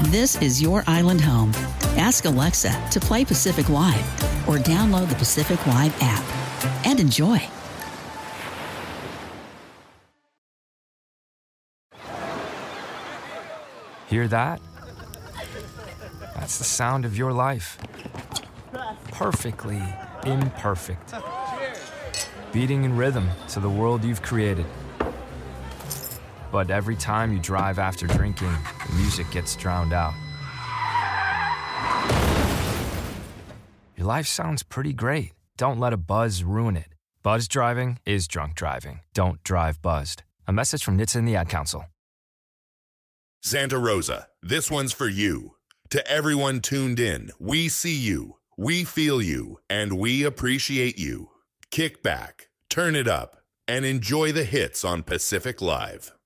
This is your island home. Ask Alexa to play Pacific Live or download the Pacific Live app and enjoy. Hear that? That's the sound of your life. Perfectly imperfect. Beating in rhythm to the world you've created. But every time you drive after drinking, the music gets drowned out. Your life sounds pretty great. Don't let a buzz ruin it. Buzz driving is drunk driving. Don't drive buzzed. A message from NHTSA and the Ad Council. Santa Rosa, this one's for you. To everyone tuned in, we see you, we feel you, and we appreciate you. Kick back, turn it up, and enjoy the hits on Pacific Live.